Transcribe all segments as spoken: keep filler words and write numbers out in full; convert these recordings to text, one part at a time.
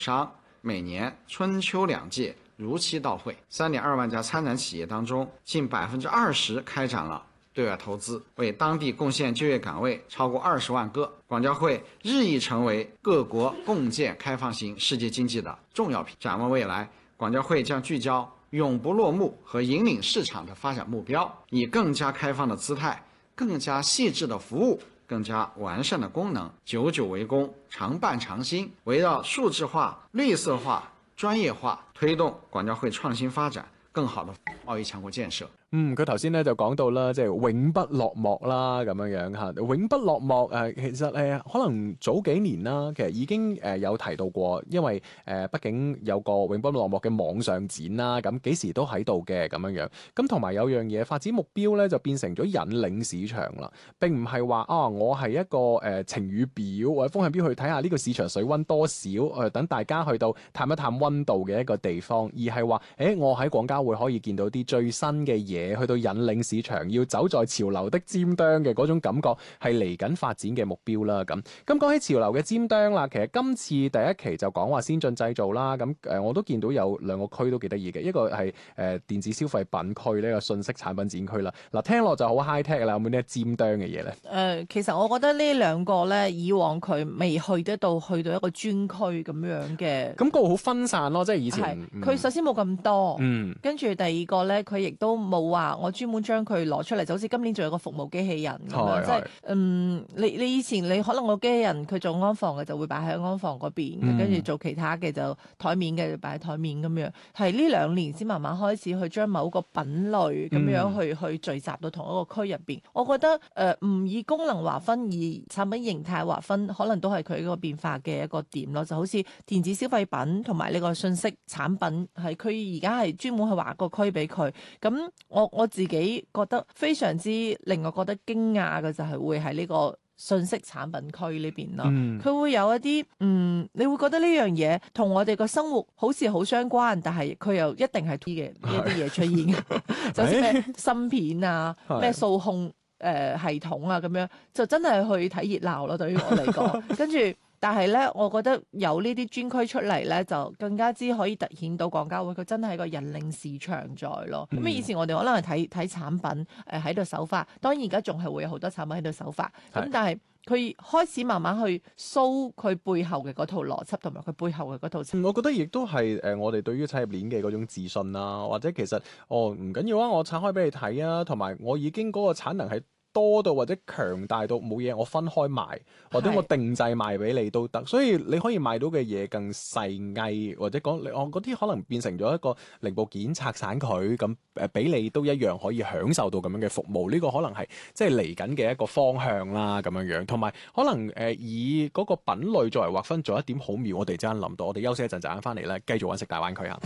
商每年春秋两季如期到会，三点二万家参展企业当中，近百分之二十开展了对外投资，为当地贡献就业岗位超过二十万个。广交会日益成为各国共建开放型世界经济的重要品。展望未来，广交会将聚焦永不落幕和引领市场的发展目标，以更加开放的姿态、更加细致的服务、更加完善的功能，久久为功，常办常新，围绕数字化、绿色化、專業化，推動廣交會創新發展，更好的貿易強國建設。 嗯，佢頭先咧就講到啦，即係永不落幕啦，咁樣樣嚇，永不落幕誒、呃，其實誒、呃、可能早幾年啦，其實已經誒有提到過，因為誒、呃、畢竟有個永不落幕嘅網上展啦，咁幾時都喺度嘅咁樣樣，咁同埋有樣嘢發展目標咧就變成咗引領市場啦，並唔係話啊我係一個誒、呃、晴雨表或者風向標去睇下呢個市場水溫多少，誒、呃、等大家去到探一探溫度嘅一個地方，而係話誒我喺廣交會可以見到啲最新嘅嘢。去到引領市場，要走在潮流的尖端嘅嗰種感覺，係嚟緊發展嘅目標啦。咁咁講起潮流嘅尖端啦，其實今次第一期就講話先進製造啦。咁誒、呃，我都見到有兩個區都幾得意嘅，一個係誒、呃、電子消費品區呢、呢個信息產品展區啦。嗱，聽落就好 high tech 啦，有冇啲尖端嘅嘢咧？誒、 呃，其實我覺得呢兩個咧，以往佢未去得到去到一個專區咁樣嘅， 咁個好分散咯，即係以前佢、嗯、首先冇咁多， 嗯， 跟住第二個咧，佢亦都冇話我專門將佢攞出嚟，就好似今年仲有個服務機器人咁樣，即係嗯，你你以前你可能個機器人佢做安防嘅就會擺喺安防嗰邊，跟住、嗯、做其他嘅就台面嘅就擺喺台面咁樣，係呢兩年先慢慢開始去將某個品類咁樣去、嗯、去聚集到同一個區入邊。我覺得誒唔、呃、以功能劃分，以產品形態劃分，可能都係佢個變化嘅一個點咯。就好似電子消費品同埋呢個信息產品，係佢而家係專門去劃個區俾佢。咁我我自己覺得非常之令我覺得驚訝嘅就係會喺呢個信息產品區呢邊咯，佢、嗯、會有一啲嗯，你會覺得呢樣嘢同我哋個生活好似好相關，但係佢又一定係 T 嘅呢一啲嘢出現，就好似咩芯片啊、咩數控誒、呃、系統啊咁樣，就真係去睇熱鬧咯。對於我嚟講，跟住。但係咧，我覺得有呢啲專區出嚟咧，就更加之可以凸顯到廣交會佢真係一個引領市場在咯。咁、嗯、以前我哋可能係睇睇產品誒喺度首發，當然而家仲係會有好多產品喺度首發。咁但係佢開始慢慢去 show 佢背後嘅嗰套邏輯同埋佢背後嘅嗰套、 嗯。我覺得亦都係誒我哋對於產業鏈嘅嗰種自信啦，或者其實哦唔緊要啊，我拆開俾你睇啊，同埋我已經嗰個產能係多到或者強大到冇嘢，我分開賣或者我定製賣俾你都得，所以你可以賣到嘅嘢更細藝，或者講我嗰啲可能變成咗一個零部件拆散佢咁誒，俾你都一樣可以享受到咁樣嘅服務。呢、這個可能係即係嚟緊嘅一個方向啦，咁樣樣。同埋可能誒、呃、以嗰個品類作為劃分，做一點好妙。我哋陣間諗到，我哋休息一陣，陣間翻嚟咧，繼續揾食大灣區啊！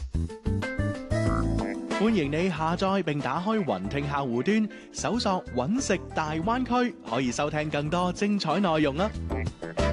歡迎你下載並打開雲聽客戶端，搜索揾食大灣區，可以收聽更多精彩內容啊！